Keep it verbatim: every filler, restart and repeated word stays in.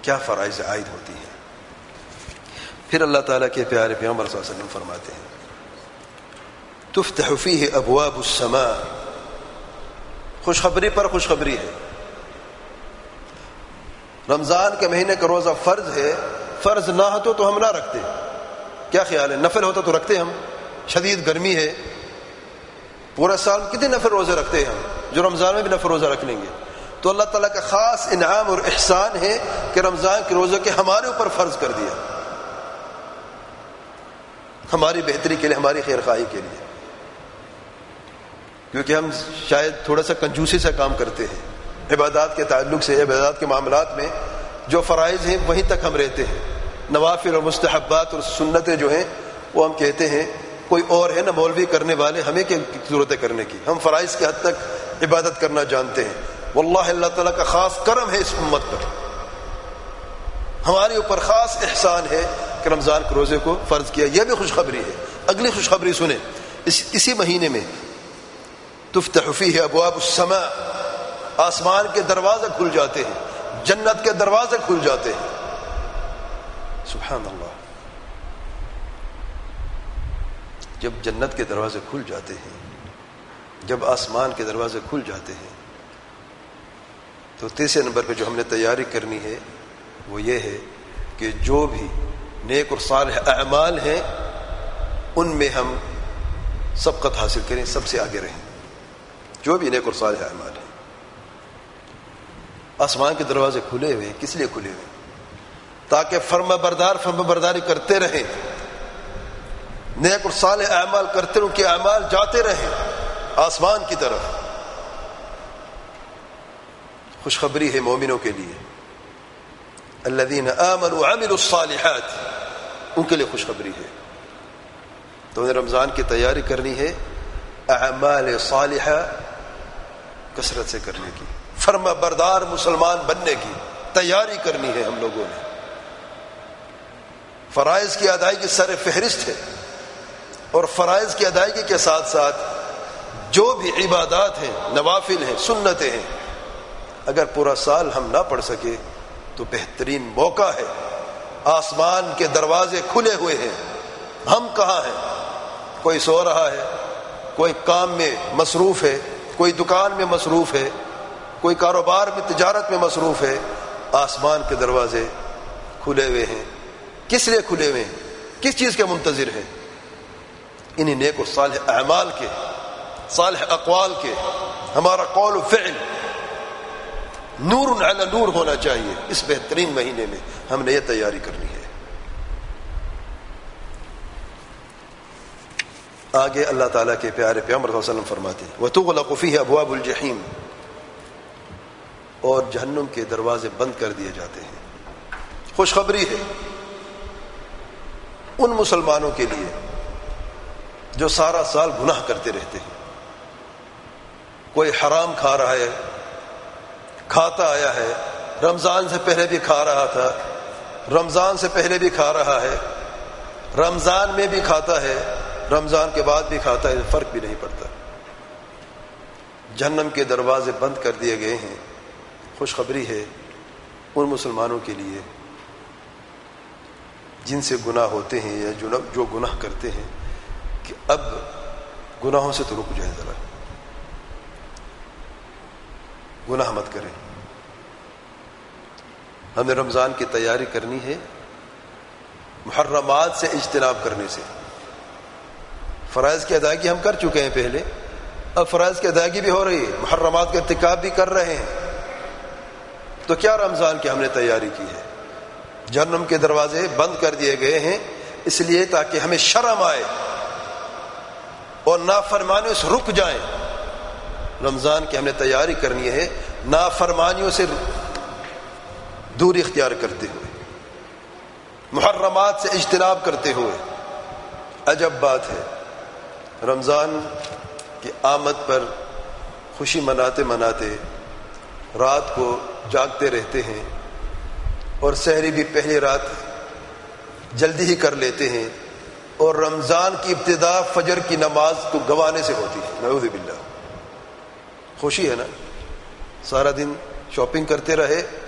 کیا فرائض عائد ہوتی ہیں. پھر اللہ تعالیٰ کے پیارے پیغمبر صلی اللہ علیہ وسلم فرماتے ہیں تفتح فیہ ابواب السماء، خوشخبری پر خوشخبری ہے. رمضان کے مہینے کا روزہ فرض ہے، فرض نہ ہو تو ہم نہ رکھتے. کیا خیال ہے؟ نفل ہوتا تو رکھتے ہم. شدید گرمی ہے، پورا سال کتنے نفل روزے رکھتے ہیں ہم، جو رمضان میں بھی نفل روزہ رکھ لیں گے. تو اللہ تعالیٰ کا خاص انعام اور احسان ہے کہ رمضان کے روزے کے ہمارے اوپر فرض کر دیا، ہماری بہتری کے لیے، ہماری خیر خواہی کے لیے. کیونکہ ہم شاید تھوڑا سا کنجوسی سے کام کرتے ہیں عبادات کے تعلق سے. عبادات کے معاملات میں جو فرائض ہیں وہیں تک ہم رہتے ہیں. نوافل اور مستحبات اور سنتیں جو ہیں وہ ہم کہتے ہیں کوئی اور ہے نا مولوی کرنے والے، ہمیں کیا ضرورت ہے کرنے کی، ہم فرائض کی حد تک عبادت کرنا جانتے ہیں. واللہ اللہ تعالیٰ کا خاص کرم ہے اس امت پر، ہمارے اوپر خاص احسان ہے کہ رمضان کے روزے کو فرض کیا. یہ بھی خوشخبری ہے. اگلی خوشخبری سنیں، اس اسی مہینے میں تفتح فیہ ابواب السماء، آسمان کے دروازے کھل جاتے ہیں، جنت کے دروازے کھل جاتے ہیں. سبحان اللہ. جب جنت کے دروازے کھل جاتے ہیں، جب آسمان کے دروازے کھل جاتے ہیں، تو تیسرے نمبر پہ جو ہم نے تیاری کرنی ہے وہ یہ ہے کہ جو بھی نیک اور صالح اعمال ہیں ان میں ہم سبقت حاصل کریں، سب سے آگے رہیں. جو بھی نیک اور صالح اعمال ہیں. آسمان کے دروازے کھلے ہوئے، کس لیے کھلے ہوئے؟ تاکہ فرما بردار فرما برداری کرتے رہیں، نیک اور صالح اعمال کرتے رہیں، ان کے اعمال جاتے رہیں آسمان کی طرف. خوشخبری ہے مومنوں کے لیے، الذین آمنوا وعملوا الصالحات، ان کے لیے خوشخبری ہے. تو انہیں رمضان کی تیاری کرنی ہے، اعمال صالحہ کثرت سے کرنے کی، فرما بردار مسلمان بننے کی تیاری کرنی ہے. ہم لوگوں نے فرائض کی ادائیگی سر فہرست ہے، اور فرائض کی ادائیگی کے ساتھ ساتھ جو بھی عبادات ہیں، نوافل ہیں، سنتیں ہیں، اگر پورا سال ہم نہ پڑھ سکے تو بہترین موقع ہے. آسمان کے دروازے کھلے ہوئے ہیں، ہم کہاں ہیں؟ کوئی سو رہا ہے، کوئی کام میں مصروف ہے، کوئی دکان میں مصروف ہے، کوئی کاروبار میں تجارت میں مصروف ہے. آسمان کے دروازے کھلے ہوئے ہیں. کس لیے کھلے ہوئے ہیں؟ کس چیز کے منتظر ہیں؟ انہیں نیک و صالح اعمال کے، صالح اقوال کے. ہمارا قول و فعل نور علی نور ہونا چاہیے. اس بہترین مہینے میں ہم نے یہ تیاری کرنی ہے. آگے اللہ تعالیٰ کے پیارے پیغمبر صلی اللہ علیہ وسلم فرماتے ہیں وَتُغْلَقُ فِيهِ أَبْوَابُ الْجَحِيمِ، اور جہنم کے دروازے بند کر دیے جاتے ہیں. خوشخبری ہے ان مسلمانوں کے لیے جو سارا سال گناہ کرتے رہتے ہیں. کوئی حرام کھا رہا ہے، کھاتا آیا ہے، رمضان سے پہلے بھی کھا رہا تھا، رمضان سے پہلے بھی کھا رہا ہے، رمضان میں بھی کھاتا ہے، رمضان کے بعد بھی کھاتا ہے، فرق بھی نہیں پڑتا. جہنم کے دروازے بند کر دیے گئے ہیں. خوشخبری ہے ان مسلمانوں کے لیے جن سے گناہ ہوتے ہیں یا جو گناہ کرتے ہیں کہ اب گناہوں سے تو رک جائیں، ذرا گناہ مت کریں. ہمیں رمضان کی تیاری کرنی ہے محرمات سے اجتناب کرنے سے. فرائض کی ادائیگی ہم کر چکے ہیں پہلے، اب فرائض کی ادائیگی بھی ہو رہی ہے، محرمات کا ارتکاب بھی کر رہے ہیں. تو کیا رمضان کی ہم نے تیاری کی ہے؟ جہنم کے دروازے بند کر دیے گئے ہیں اس لیے تاکہ ہمیں شرم آئے اور نافرمانیوں سے رک جائیں. رمضان کی ہم نے تیاری کرنی ہے نافرمانیوں سے دوری اختیار کرتے ہوئے، محرمات سے اجتناب کرتے ہوئے. عجب بات ہے، رمضان کی آمد پر خوشی مناتے مناتے رات کو جاگتے رہتے ہیں اور سحری بھی پہلی رات جلدی ہی کر لیتے ہیں، اور رمضان کی ابتدا فجر کی نماز کو گوانے سے ہوتی ہے. نعوذ باللہ. خوشی ہے نا، سارا دن شاپنگ کرتے رہے،